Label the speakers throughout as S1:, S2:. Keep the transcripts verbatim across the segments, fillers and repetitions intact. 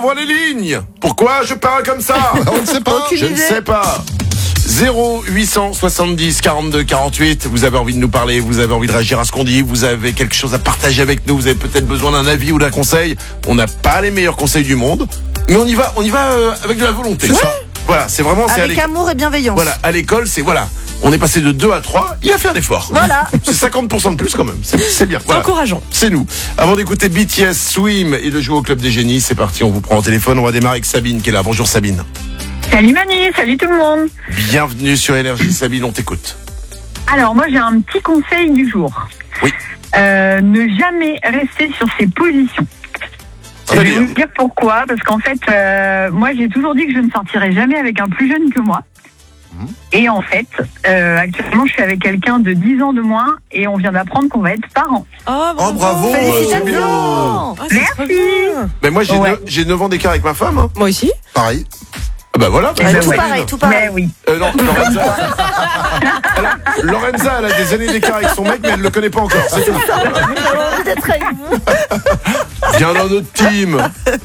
S1: envoie les lignes. Pourquoi je parle comme ça?
S2: On ne sait pas.
S1: Je ne sais pas. zéro huit cent soixante-dix quarante-deux quarante-huit. Vous avez envie de nous parler, vous avez envie de réagir à ce qu'on dit, vous avez quelque chose à partager avec nous, vous avez peut-être besoin d'un avis ou d'un conseil. On n'a pas les meilleurs conseils du monde, mais on y va, on y va euh, avec de la volonté.
S2: C'est ça.
S1: Voilà, c'est vraiment c'est
S3: avec amour et bienveillance.
S1: Voilà, à l'école, c'est voilà. On est passé de deux à trois, il a fait un effort.
S3: Voilà.
S1: C'est cinquante pour cent de plus quand même. C'est, c'est bien. Voilà.
S4: C'est encourageant.
S1: C'est nous. Avant d'écouter B T S Swim et de jouer au Club des Génies, c'est parti, on vous prend au téléphone. On va démarrer avec Sabine qui est là. Bonjour Sabine.
S5: Salut Manu, salut tout le monde.
S1: Bienvenue sur Énergie. Sabine, on t'écoute.
S5: Alors moi j'ai un petit conseil du jour.
S1: Oui.
S5: Euh, ne jamais rester sur ses positions.
S1: Très
S5: Je vais
S1: bien.
S5: vous dire pourquoi, parce qu'en fait, euh, moi j'ai toujours dit que je ne sortirais jamais avec un plus jeune que moi. Et en fait, euh, actuellement je suis avec quelqu'un de dix ans de moins et on vient d'apprendre qu'on va être parents.
S4: Oh,
S1: Oh bravo.
S3: Félicitations.
S1: C'est bien.
S4: Oh, c'est
S5: Merci.
S4: trop bien.
S1: Mais moi j'ai
S5: Ouais.
S1: neuf- j'ai neuf ans d'écart avec ma femme. Hein.
S4: Moi aussi.
S2: Pareil.
S1: Ah bah voilà. bah,
S3: Ouais,
S1: c'est
S3: tout
S1: Sabine.
S3: pareil, tout pareil.
S5: Mais oui.
S1: Euh, non, Lorenza. elle a, Lorenza, elle a des années d'écart avec son mec, mais elle le connaît pas encore. C'est tout.
S3: J'ai envie d'être avec vous.
S1: Viens dans notre team.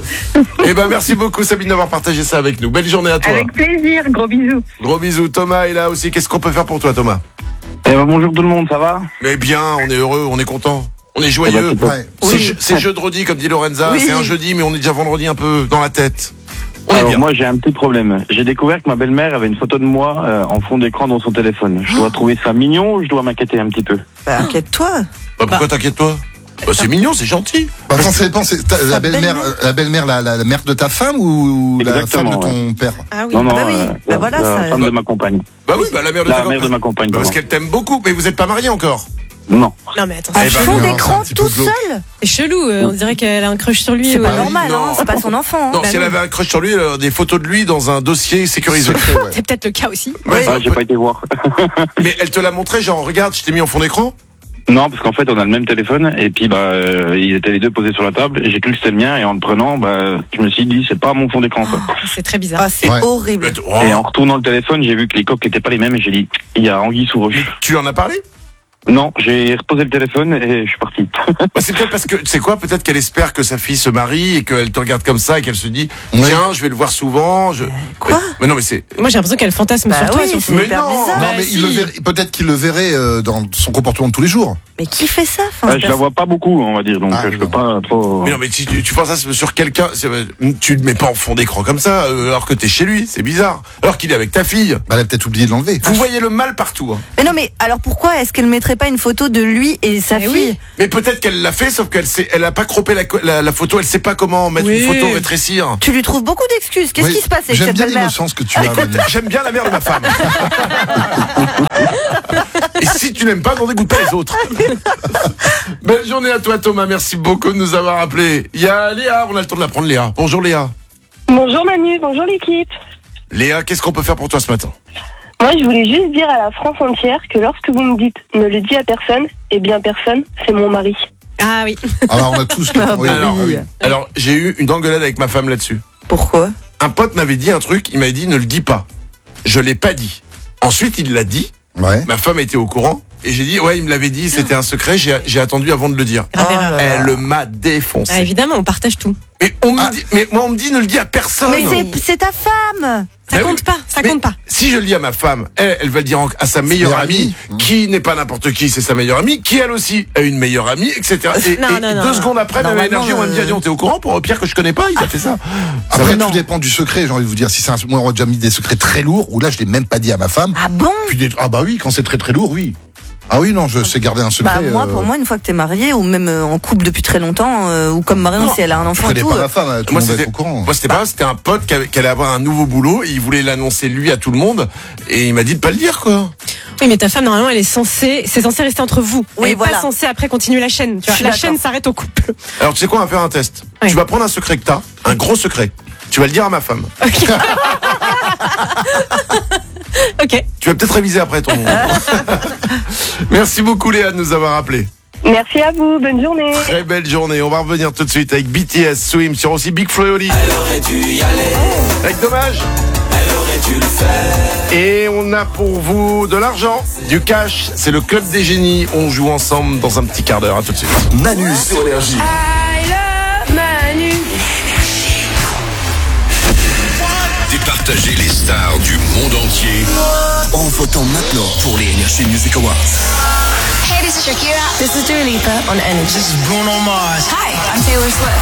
S1: Eh ben merci beaucoup Sabine d'avoir partagé ça avec nous. Belle journée à toi.
S5: Avec plaisir, gros bisous.
S1: Gros bisous. Thomas est là aussi. Qu'est-ce qu'on peut faire pour toi, Thomas?
S6: Eh ben, bonjour tout le monde, ça va?
S1: Mais bien, on est heureux, on est content. On est joyeux.
S6: Eh ben,
S2: Ouais.
S1: C'est, je- c'est jeudi, comme dit Lorenza.
S3: Oui.
S1: C'est un jeudi, mais on est déjà vendredi un peu dans la tête. On est
S6: Alors
S1: bien.
S6: moi j'ai un petit problème. J'ai découvert que ma belle-mère avait une photo de moi euh, en fond d'écran dans son téléphone. Je dois trouver ça mignon ou je dois m'inquiéter un petit peu?
S3: Bah, inquiète-toi.
S1: Bah, pourquoi t'inquiètes-toi? Bah, c'est mignon, c'est gentil.
S2: Bah, attends, ça dépend, c'est ta- la
S3: Sa
S2: belle-mère,
S3: belle-mère.
S2: euh, la belle-mère, la, la, la mère de ta femme ou la
S6: Exactement,
S2: femme de ton père?
S4: Ah oui.
S6: Non, non,
S3: bah oui.
S6: euh,
S3: Bah
S6: la,
S3: voilà,
S6: la
S3: ça-
S6: femme de ma compagne.
S1: Bah oui, bah la mère de
S6: La
S1: ta
S6: mère de ma compagne,
S1: Bah, parce
S6: pardon.
S1: qu'elle t'aime beaucoup, mais vous êtes pas mariés encore.
S6: Non.
S4: Non mais attends,
S3: Un
S1: Eh
S4: c'est
S1: ben,
S3: fond
S1: non,
S3: d'écran
S2: c'est un petit
S3: tout
S2: peu glauque.
S3: seul.
S4: c'est chelou. euh, On dirait qu'elle a un crush sur lui.
S3: C'est
S4: ou-
S3: pas
S1: oui,
S3: normal,
S1: non.
S3: hein. C'est pas son enfant.
S1: Non,
S3: Bah
S1: si elle
S3: non.
S1: avait un crush sur lui, elle aurait des photos de lui dans un dossier sécurisé.
S2: Secret, ouais.
S4: C'est peut-être le cas aussi.
S1: Ouais,
S6: Ah, j'ai pas été voir.
S1: Mais elle te l'a montré, genre, regarde, je t'ai mis en fond d'écran.
S6: Non, parce qu'en fait on a le même téléphone et puis bah euh, ils étaient les deux posés sur la table et j'ai cru que c'était le mien et en le prenant bah je me suis dit c'est pas mon fond d'écran quoi.
S4: C'est très bizarre.
S3: Ah, c'est
S2: Ouais.
S3: horrible.
S1: Oh,
S6: Et en retournant le téléphone j'ai vu que les coques étaient pas les mêmes et j'ai dit il y a anguille sous roche.
S1: tu en as parlé?
S6: Non, j'ai reposé le téléphone et je suis parti.
S1: Bah, c'est peut-être parce que, tu sais quoi, peut-être qu'elle espère que sa fille se marie et qu'elle te regarde comme ça et qu'elle se dit,
S2: Ouais.
S1: tiens, je vais le voir souvent. Je...
S3: Quoi?
S1: mais, mais non, mais c'est.
S4: Moi j'ai l'impression qu'elle fantasme
S3: Bah
S4: sur toi.
S3: oui,
S4: sur-
S3: c'est
S1: Mais
S3: hyper
S1: non.
S3: bizarre.
S2: Non,
S4: Bah,
S2: mais
S4: si.
S2: il le verrait- peut-être qu'il le verrait euh, dans son comportement de tous les jours.
S3: Mais qui fait ça? Enfin,
S6: Ah, je la vois pas beaucoup on va dire donc
S2: Ah,
S6: euh, je peux
S2: non.
S6: pas trop.
S1: Mais non, mais si tu, tu penses ça sur quelqu'un, c'est- tu le mets pas en fond d'écran comme ça, euh, alors que t'es chez lui, c'est bizarre. Alors qu'il est avec ta fille.
S2: Bah, elle a peut-être oublié de l'enlever.
S1: Vous voyez le mal partout. Hein.
S3: Mais non, mais alors pourquoi est-ce qu'elle mettrait pas une photo de lui et sa
S4: Eh
S3: fille?
S4: oui.
S1: Mais peut-être qu'elle l'a fait, sauf qu'elle sait, elle a pas croppé la, co- la, la photo, elle sait pas comment mettre
S4: Oui.
S1: une photo, rétrécir.
S3: Tu lui trouves beaucoup d'excuses. Qu'est-ce
S2: Oui.
S3: qui se passe avec
S2: J'aime
S3: cette
S2: bien
S3: belle-mère?
S2: l'innocence que tu as.
S1: Écoute,
S2: Manu.
S1: j'aime bien la mère de ma femme. Et si tu n'aimes pas, n'en dégoûte pas les autres. Belle journée à toi Thomas, merci beaucoup de nous avoir appelés. Il y a Léa, on a le temps de la prendre Léa. Bonjour Léa.
S7: Bonjour Manu, bonjour l'équipe.
S1: Léa, qu'est-ce qu'on peut faire pour toi ce matin?
S7: Moi je voulais juste dire à la France entière que lorsque vous me dites ne le dis à personne, eh bien personne, c'est mon mari.
S4: Ah oui.
S2: Alors, on a tous. oui,
S1: Alors,
S2: oui.
S1: alors j'ai eu une engueulade avec ma femme là-dessus.
S3: Pourquoi?
S1: Un pote m'avait dit un truc, il m'avait dit ne le dis pas. Je l'ai pas dit. Ensuite il l'a dit,
S2: Ouais.
S1: ma femme était au courant. Et j'ai dit, ouais, il me l'avait dit, c'était un secret, j'ai, j'ai attendu avant de le dire.
S4: Grave
S3: Oh
S4: erreur.
S3: là là.
S1: Elle m'a défoncé.
S4: Ah, évidemment, on partage tout.
S1: Mais, on me
S2: Ah.
S1: dit, mais moi, on me dit, ne le dis à personne.
S3: Mais c'est- c'est ta femme.
S4: Ça
S1: Mais
S4: compte
S1: oui.
S4: pas, ça
S1: Mais
S4: compte pas.
S1: Si je le dis à ma femme, elle, elle va le dire en- à sa meilleure
S2: meilleure
S1: amie,
S2: amie.
S1: qui n'est pas n'importe qui, c'est sa meilleure amie, qui elle aussi a une meilleure amie, et cetera. Et,
S4: Non,
S1: et
S4: non, non,
S1: deux
S4: non.
S1: secondes après, même
S3: Normalement,
S1: énergie, on va me dire,
S3: euh,
S1: dis, on t'es au courant pour Pierre que je connais pas, il a fait ça.
S2: Après,
S1: non.
S2: tout dépend du secret. J'ai envie de vous dire, si c'est un, moi, on aurait déjà mis des secrets très lourds, ou là, je l'ai même pas dit à ma femme.
S3: Ah bon?
S2: Puis des- ah bah oui, quand c'est très très lourd, oui. Ah oui, non, je sais garder un secret.
S3: Bah moi,
S2: euh,
S3: pour moi, une fois que t'es marié ou même euh, en couple depuis très longtemps, euh, ou comme Marion si elle a un
S2: je
S3: enfant et
S2: connais
S3: tout.
S2: pas
S3: euh,
S2: ma femme, tout le
S1: Moi,
S2: monde va
S1: c'était,
S2: être au courant.
S1: moi, c'était pas, c'était un pote qui, avait- qui allait avoir un nouveau boulot, et il voulait l'annoncer lui à tout le monde, et il m'a dit de pas le dire, quoi.
S4: Oui, mais ta femme, normalement, elle est censée, c'est censé rester entre vous.
S3: Oui,
S4: elle est
S3: voilà.
S4: pas censée après continuer la chaîne. Tu
S3: Je
S4: vois,
S3: suis
S4: la
S3: d'accord.
S4: chaîne s'arrête au couple.
S1: Alors, tu sais quoi, on va faire un test.
S4: Ouais.
S1: Tu vas prendre un secret que t'as, un gros secret. Tu vas le dire à ma femme.
S4: Ok.
S1: Tu vas peut-être réviser après ton. Merci beaucoup Léa de nous avoir appelés.
S7: Merci à vous, bonne journée.
S1: Très belle journée. On va revenir tout de suite avec B T S Swim sur aussi Big Flo et Oli. Avec dommage. Et on a pour vous de l'argent, du cash. C'est le Club des Génies. On joue ensemble dans un petit quart d'heure. À tout de suite.
S8: Manu sur Énergie.
S4: I love Manu.
S8: partager les stars du monde entier en votant maintenant pour les Energy Music Awards.
S9: Hey, this is Shakira.
S10: This is Dua Lipa on Energy.
S11: This is Bruno Mars.
S9: Hi, I'm Taylor Swift.